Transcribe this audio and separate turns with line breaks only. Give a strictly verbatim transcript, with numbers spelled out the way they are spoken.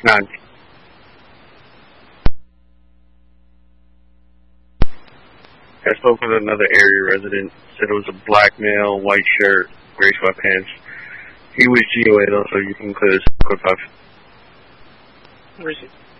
None. I spoke with another area resident, said it was a black male, white shirt, gray sweatpants. He was G O A though, so you can clear this code five.
Where is it?